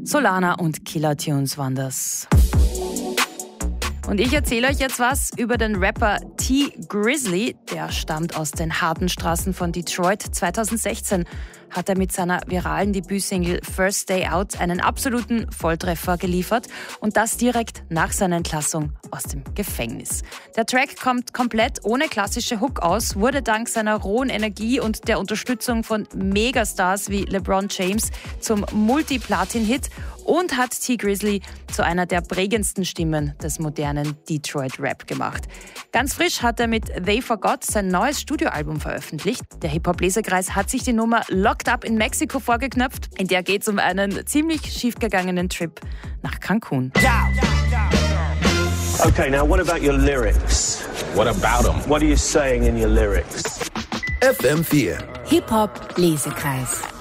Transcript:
Solana und Killer Tunes waren das. Und ich erzähle euch jetzt was über den Rapper T-Grizzly. Der stammt aus den harten Straßen von Detroit. 2016 hat er mit seiner viralen Debütsingle First Day Out einen absoluten Volltreffer geliefert. Und das direkt nach seiner Entlassung aus dem Gefängnis. Der Track kommt komplett ohne klassische Hook aus, wurde dank seiner rohen Energie und der Unterstützung von Megastars wie LeBron James zum Multi-Platin-Hit und hat T-Grizzly zu einer der prägendsten Stimmen des modernen Detroit-Rap gemacht. Ganz frisch hat er mit They Forgot sein neues Studioalbum veröffentlicht. Der Hip-Hop-Leserkreis hat sich die Nummer Locked Up in Mexico vorgeknöpft. In der geht es um einen ziemlich schiefgegangenen Trip nach Cancun. Okay, now what about your lyrics? What about them? What are you saying in your lyrics? FM4 Hip-Hop-Lesekreis.